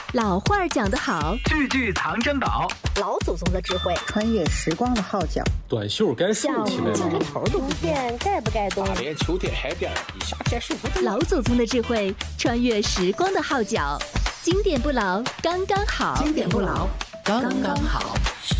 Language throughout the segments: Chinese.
老话讲得好， 句句藏珍宝， 老祖宗的智慧， 穿越时光的号角， 短袖该竖起来这个头都不变，该不该动？ 大连秋天海边，一夏天舒服。 老祖宗的智慧，穿越时光的号角，经典不老，刚刚好。 经典不老，刚刚好。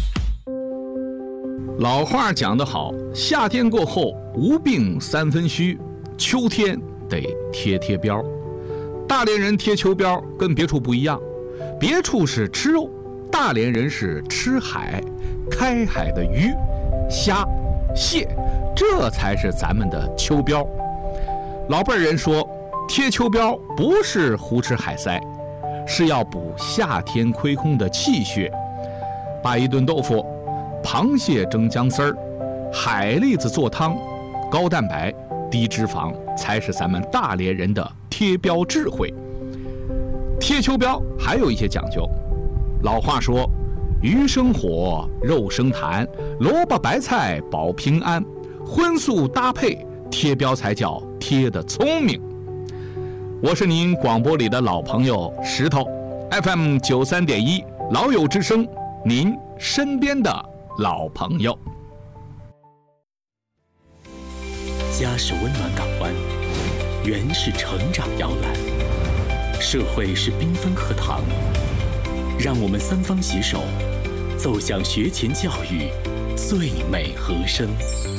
老话讲得好，夏天过后无病三分虚，秋天得贴标。大连人贴秋膘跟别处不一样，别处是吃肉，大连人是吃海，开海的鱼、虾、蟹，这才是咱们的秋膘。老辈人说，贴秋膘不是胡吃海塞，是要补夏天亏空的气血。把一顿豆腐、螃蟹蒸姜丝儿、海蛎子做汤，高蛋白、低脂肪，才是咱们大连人的贴膘智慧。贴秋膘还有一些讲究，老话说，鱼生火，肉生痰，萝卜白菜保平安，荤素搭配，贴膘才叫贴得聪明。我是您广播里的老朋友石头 FM 93.1老友之声，您身边的老朋友。 家是温暖港湾，园是成长摇篮，社会是缤纷课堂。让我们三方携手，走向学前教育最美和声。